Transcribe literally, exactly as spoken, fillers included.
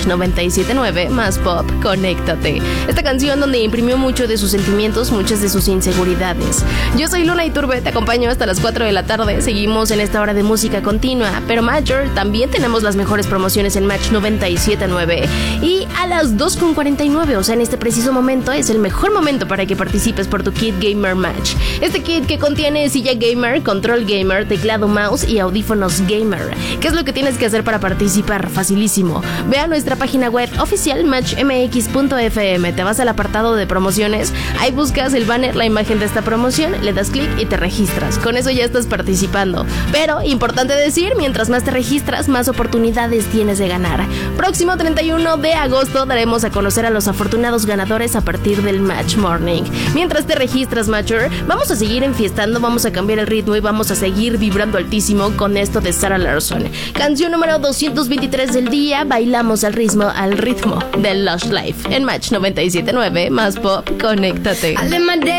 Match noventa y siete punto nueve más pop, conéctate. Esta canción donde imprimió mucho de sus sentimientos, muchas de sus inseguridades. Yo soy Luna Iturbe, te acompaño hasta las cuatro de la tarde. Seguimos en esta hora de música continua, pero Major, también tenemos las mejores promociones en Match noventa y siete punto nueve. Y a las dos con cuarenta y nueve, o sea, en este preciso momento, es el mejor momento para que participes por tu kit Gamer Match. Este kit que contiene silla gamer, control gamer, teclado mouse y audífonos gamer. ¿Qué es lo que tienes que hacer para participar? Facilísimo. Ve a nuestra página web oficial match m x punto f m, te vas al apartado de promociones, ahí buscas el banner, la imagen de esta promoción, le das clic y te registras. Con eso ya estás participando. Pero, importante decir, mientras más te registras, más oportunidades tienes de ganar. Próximo treinta y uno de agosto daremos a conocer a los afortunados ganadores a partir del Match Morning. Mientras te registras, Matcher, vamos a seguir enfiestando, vamos a cambiar el ritmo y vamos a seguir vibrando altísimo con esto de Sarah Larson. Canción número doscientos veintitrés del día, bailamos al ritmo, al ritmo del Lush Life en Match noventa y siete punto nueve más pop, conéctate.